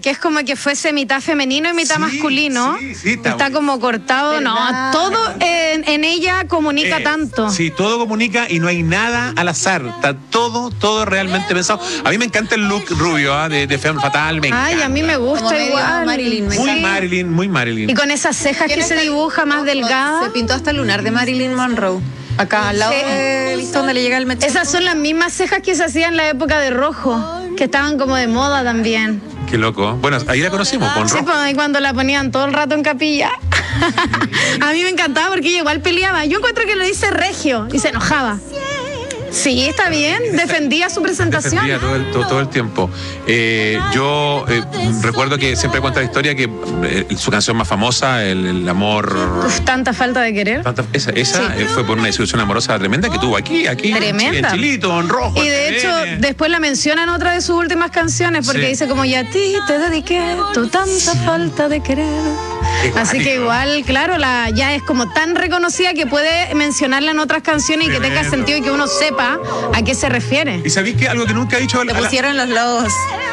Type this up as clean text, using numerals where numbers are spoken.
que es como que fuese mitad femenino y mitad masculino. Sí, está como cortado, ¿verdad? no, todo en ella comunica tanto. Sí, todo comunica y no hay nada al azar. Está todo realmente pensado. A mí me encanta el look rubio de Femme Fatale, me encanta. Ay, a mí me Como gusta medio igual. Marilyn, me Muy encanta. Marilyn, muy Marilyn. Y con esas cejas que se dibuja más delgadas. Se pintó hasta el lunar de Marilyn Monroe. Acá al lado de ¿viste donde le llega el mechón? Esas son las mismas cejas que se hacían en la época de Rojo, que estaban como de moda también. Qué loco. Bueno, ahí la conocimos, con Sí, rojo. pues ahí cuando la ponían todo el rato en capilla. A mí me encantaba porque ella igual peleaba. Yo encuentro que lo dice regio y se enojaba. Sí, está bien. Defendía su presentación. Defendía todo el tiempo. Yo recuerdo que siempre cuenta la historia que su canción más famosa, el amor... Uf, tanta falta de querer. Esa fue por una desilusión amorosa tremenda que tuvo aquí Tremenda. en Chilito, en rojo. Y de hecho, después la menciona en otra de sus últimas canciones porque Sí. dice como, y a ti te dediqué tu tanta falta de querer. Así que igual, claro, ya es como tan reconocida que puede mencionarla en otras canciones y que tenga Tremendo. sentido y que uno sepa a qué se refiere. ¿Y sabéis que algo que nunca ha dicho Le pusieron los lobos.